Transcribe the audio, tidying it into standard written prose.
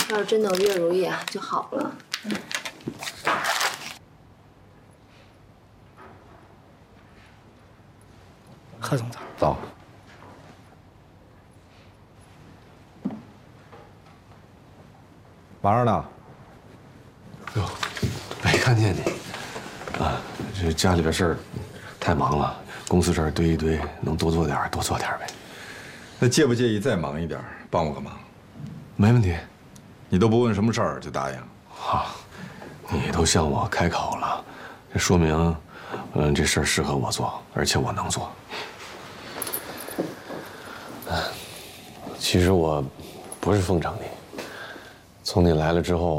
要是真的有月如意啊，就好了。 贺总早。 早。忙着呢。 哟，没看见你。啊，这家里边事儿太忙了，公司事儿堆一堆，能多做点多做点呗。 那介不介意再忙一点，帮我个忙？ 没问题。 你都不问什么事儿就答应？ 好，你都向我开口了，这说明，这事儿适合我做，而且我能做。其实我不是奉承你，从你来了之后。